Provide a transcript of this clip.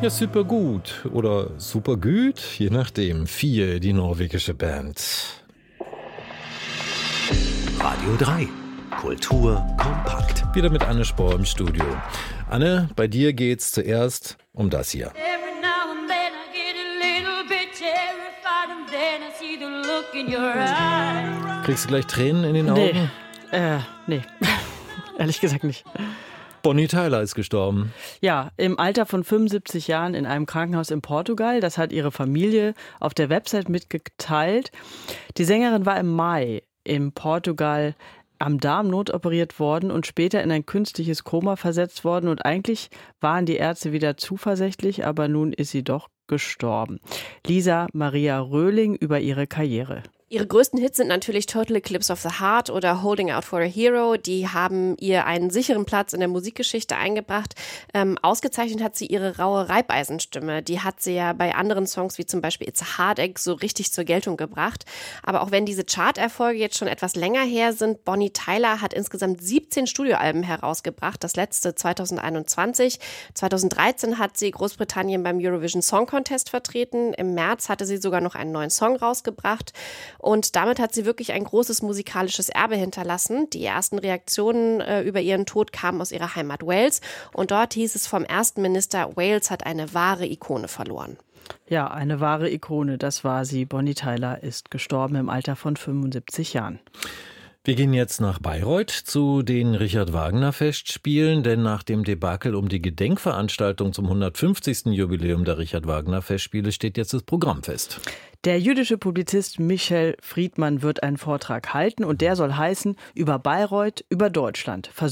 Ja, super gut oder super gut, je nachdem. Vier, die norwegische Band. Radio 3. Kultur kompakt. Wieder mit Anne Spohr im Studio. Anne, bei dir geht's zuerst um das hier. Kriegst du gleich Tränen in den Augen? Nee. Ehrlich gesagt nicht. Bonnie Tyler ist gestorben. Ja, im Alter von 75 Jahren in einem Krankenhaus in Portugal. Das hat ihre Familie auf der Website mitgeteilt. Die Sängerin war im Mai in Portugal am Darm notoperiert worden und später in ein künstliches Koma versetzt worden. Und eigentlich waren die Ärzte wieder zuversichtlich, aber nun ist sie doch gestorben. Lisa Maria Röhling über ihre Karriere. Ihre größten Hits sind natürlich Total Eclipse of the Heart oder Holding Out for a Hero. Die haben ihr einen sicheren Platz in der Musikgeschichte eingebracht. Ausgezeichnet hat sie ihre raue Reibeisenstimme. Die hat sie ja bei anderen Songs wie zum Beispiel It's a Heartache so richtig zur Geltung gebracht. Aber auch wenn diese Charterfolge jetzt schon etwas länger her sind, Bonnie Tyler hat insgesamt 17 Studioalben herausgebracht. Das letzte 2021. 2013 hat sie Großbritannien beim Eurovision Song Contest vertreten. Im März hatte sie sogar noch einen neuen Song rausgebracht. Und damit hat sie wirklich ein großes musikalisches Erbe hinterlassen. Die ersten Reaktionen über ihren Tod kamen aus ihrer Heimat Wales. Und dort hieß es vom ersten Minister, Wales hat eine wahre Ikone verloren. Ja, eine wahre Ikone, das war sie. Bonnie Tyler ist gestorben im Alter von 75 Jahren. Wir gehen jetzt nach Bayreuth zu den Richard-Wagner-Festspielen, denn nach dem Debakel um die Gedenkveranstaltung zum 150. Jubiläum der Richard-Wagner-Festspiele steht jetzt das Programm fest. Der jüdische Publizist Michel Friedmann wird einen Vortrag halten und der soll heißen: über Bayreuth, über Deutschland.